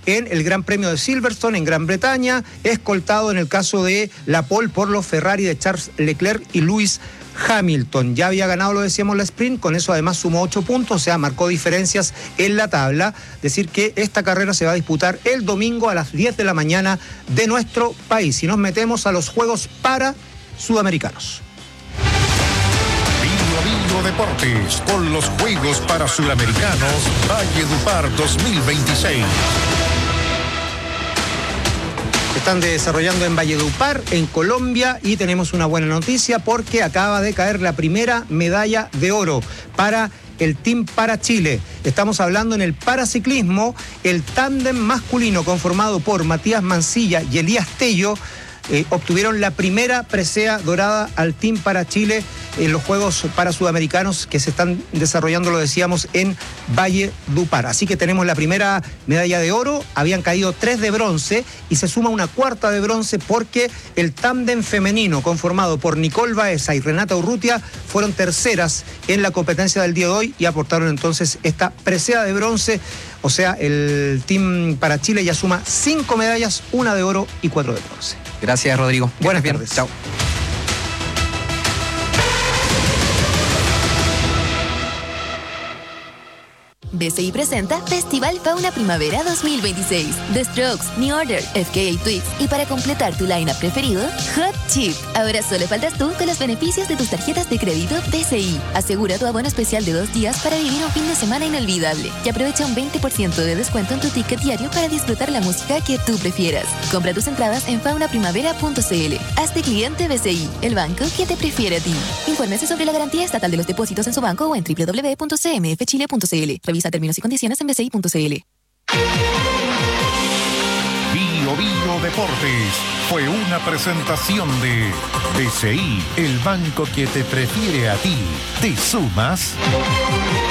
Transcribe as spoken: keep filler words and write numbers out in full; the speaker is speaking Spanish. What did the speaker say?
en el Gran Premio de Silverstone en Gran Bretaña, escoltado en el caso de la pole por los Ferrari de Charles Leclerc y Lewis Hamilton. Ya había ganado, lo decíamos, la sprint, con eso además sumó ocho puntos, o sea, marcó diferencias en la tabla. Decir que esta carrera se va a disputar el domingo a las diez de la mañana de nuestro país. Y nos metemos a los Juegos para Sudamericanos. Vivo Deportes con los Juegos para Sudamericanos Valledupar dos mil veintiséis. Están desarrollando en Valledupar, en Colombia, y tenemos una buena noticia porque acaba de caer la primera medalla de oro para el Team para Chile. Estamos hablando en el paraciclismo, el tándem masculino conformado por Matías Mancilla y Elías Tello eh, obtuvieron la primera presea dorada al Team para Chile en los Juegos para Sudamericanos que se están desarrollando, lo decíamos, en Valledupar. Así que tenemos la primera medalla de oro, habían caído tres de bronce y se suma una cuarta de bronce porque el tándem femenino conformado por Nicole Baeza y Renata Urrutia fueron terceras en la competencia del día de hoy y aportaron entonces esta presea de bronce. O sea, el Team para Chile ya suma cinco medallas, una de oro y cuatro de bronce. Gracias, Rodrigo. Buenas tardes. Chao. B C I presenta Festival Fauna Primavera dos mil veintiséis. The Strokes, New Order, F K A Twigs y para completar tu line-up preferido, Hot Chip. Ahora solo faltas tú con los beneficios de tus tarjetas de crédito B C I. Asegura tu abono especial de dos días para vivir un fin de semana inolvidable y aprovecha un veinte por ciento de descuento en tu ticket diario para disfrutar la música que tú prefieras. Compra tus entradas en fauna primavera punto c l. Hazte cliente B C I, el banco que te prefiere a ti. Infórmese sobre la garantía estatal de los depósitos en su banco o en doble u doble u doble u punto c m f chile punto c l. Revisa términos y condiciones en b c i punto c l. Bio Bio Deportes fue una presentación de B C I, el banco que te prefiere a ti. ¿Te sumas?